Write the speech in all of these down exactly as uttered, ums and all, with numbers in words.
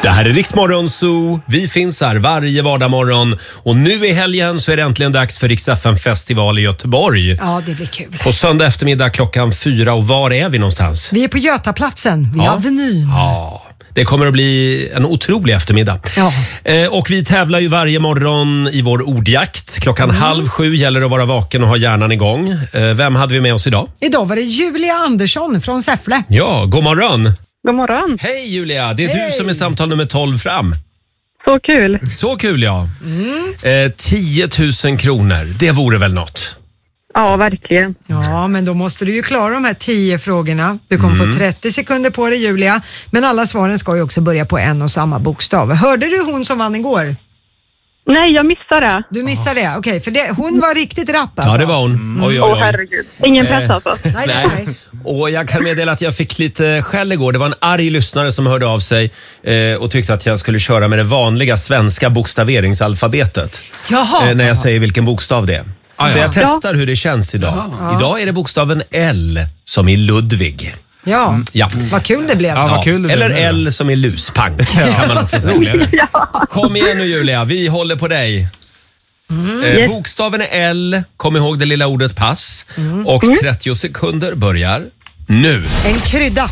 Det här är Rix Morgon Zoo. Vi finns här varje vardagsmorgon. Och nu i helgen så är det äntligen dags för Rix F M-festival i Göteborg. Ja, det blir kul. På söndag eftermiddag klockan fyra. Och var är vi någonstans? Vi är på Götaplatsen, vid Ja. Avenyn. Ja, det kommer att bli en otrolig eftermiddag. Ja. Eh, och vi tävlar ju varje morgon i vår ordjakt. Klockan Mm. halv sju gäller det att vara vaken och ha hjärnan igång. Eh, vem hade vi med oss idag? Idag var det Julia Andersson från Säffle. Ja, god morgon. God morgon. Hej Julia, det är Hej. du som är samtal nummer tolv fram. Så kul. Så kul ja. Mm. Eh, tio tusen kronor, det vore väl något? Ja, verkligen. Ja, men då måste du ju klara de här tio frågorna. Du kommer Mm. få trettio sekunder på dig, Julia. Men alla svaren ska ju också börja på en och samma bokstav. Hörde du hon som vann igår? Nej, jag missade det. Du missade det? Okej, för det, hon var riktigt rapp alltså. Ja, det var hon. Oj, oj, Åh, oj. herregud. Ingen press Eh. alltså. Nej, nej, nej. Och jag kan meddela att jag fick lite skäll igår. Det var en arg lyssnare som hörde av sig eh, och tyckte att jag skulle köra med det vanliga svenska bokstaveringsalfabetet. Jaha. Eh, när jag säger vilken bokstav det är. Så jag testar hur det känns idag. Idag är det bokstaven L som i Ludvig. Ja, Ja. vad kul det blev. Ja, vad kul det blev Eller nu då. L som i luspang kan man också säga. Kom igen nu Julia, vi håller på dig. Eh, Yes. bokstaven är L, kom ihåg det lilla ordet pass. Och trettio sekunder börjar nu. En krydda,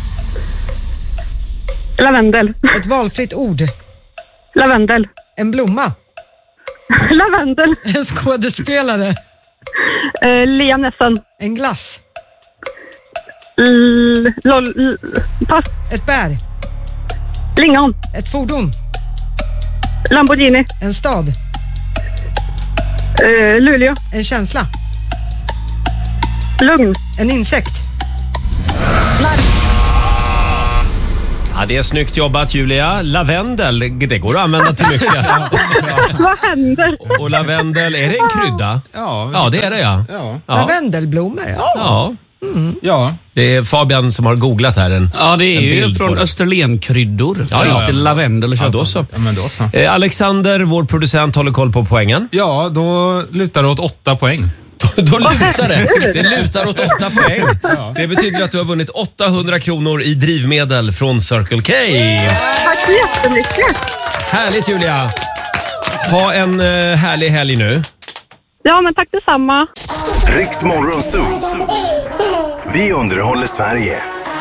Lavendel. ett valfritt ord, Lavendel. en blomma, Lavendel. en skådespelare, Eh, Liam Neeson. en glass, L- lol, l- pass. ett bär, Lingon. ett fordon, Lamborghini. en stad, Eh, Luleå. en känsla, Lugn. en insekt. Ja, det är snyggt jobbat Julia. Lavendel, det går att använda till mycket. Vad händer? Och lavendel, är det en krydda? Ja, Ja, det är det ja. Ja. Ja. Lavendelblommor, ja. Ja. ja. Det är Fabian som har googlat här. En, Ja, det är en ju bild på från det. Österlenkryddor. Ja, Ja, ja, Finns ja. det lavendel och Ja, köpa. då så. Ja, men då så. Eh, Alexander, vår producent, håller koll på poängen. Ja, då lutar det åt åtta poäng. Då lutar det. Det lutar åt åtta poäng. Det betyder att du har vunnit åttahundra kronor i drivmedel från Circle K. Tack så jättemycket. Härligt Julia. Ha en eh, härlig helg nu. Ja, men tack detsamma. Rix Morgon Zoo. Vi underhåller Sverige.